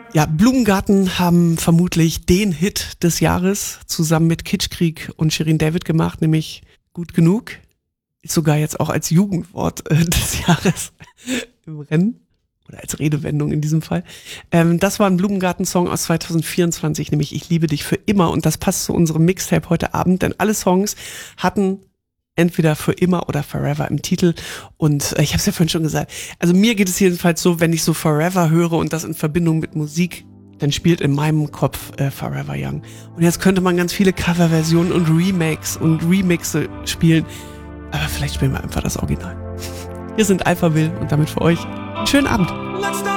Ja, Blumengarten haben vermutlich den Hit des Jahres zusammen mit Kitschkrieg und Shirin David gemacht, nämlich Gut genug. Ist sogar jetzt auch als Jugendwort des Jahres im Rennen. Oder als Redewendung in diesem Fall. Das war ein Blumengarten-Song aus 2024, nämlich Ich liebe dich für immer. Und das passt zu unserem Mixtape heute Abend, denn alle Songs hatten entweder für immer oder forever im Titel. Und ich habe es ja vorhin schon gesagt, also mir geht es jedenfalls so, wenn ich so Forever höre und das in Verbindung mit Musik, dann spielt in meinem Kopf Forever Young. Und jetzt könnte man ganz viele Coverversionen und Remakes und Remixe spielen. Aber vielleicht spielen wir einfach das Original. Hier sind Alphaville und damit für euch einen schönen Abend.